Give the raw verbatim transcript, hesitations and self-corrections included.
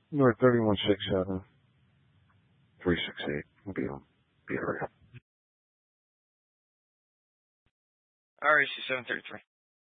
North thirty-one six seven, three six eight. We'll be on the area. R A C seven thirty-three.